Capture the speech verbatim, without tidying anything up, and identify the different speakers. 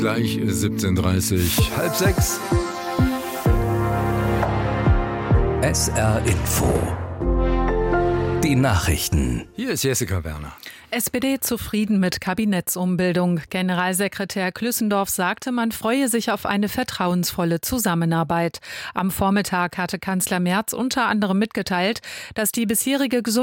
Speaker 1: gleich siebzehn Uhr dreißig, halb sechs.
Speaker 2: S R Info. Die Nachrichten.
Speaker 1: Hier ist Jessica Werner.
Speaker 3: S P D zufrieden mit Kabinettsumbildung. Generalsekretär Klüssendorf sagte, man freue sich auf eine vertrauensvolle Zusammenarbeit. Am Vormittag hatte Kanzler Merz unter anderem mitgeteilt, dass die bisherige Gesundheits-